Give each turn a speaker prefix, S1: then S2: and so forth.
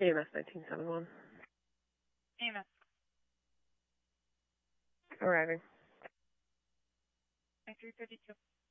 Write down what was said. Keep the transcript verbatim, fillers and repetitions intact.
S1: A M S nineteen seventy-one.
S2: A M S.
S1: Arriving.
S2: three fifty-two.